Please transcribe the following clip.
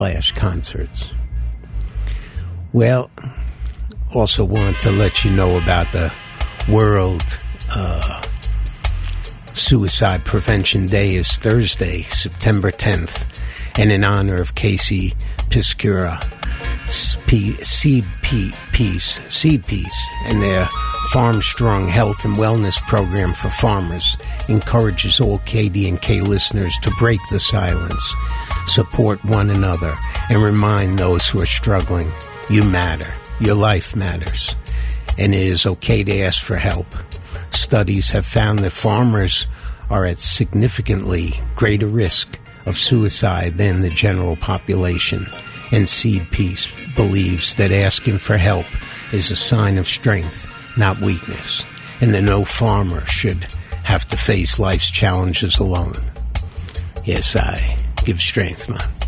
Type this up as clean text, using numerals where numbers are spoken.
concerts. Well, also want to let you know about the World Suicide Prevention Day is Thursday, September 10th, and in honor of Casey Piscura, Seed Peace, and their Farm Strong Health and Wellness Program for farmers encourages all KD&K listeners to break the silence, support one another, and remind those who are struggling, you matter, your life matters, and it is okay to ask for help. Studies have found that farmers are at significantly greater risk of suicide than the general population, and Seed Peace believes that asking for help is a sign of strength, not weakness, and that no farmer should have to face life's challenges alone. Yes, I give strength, man.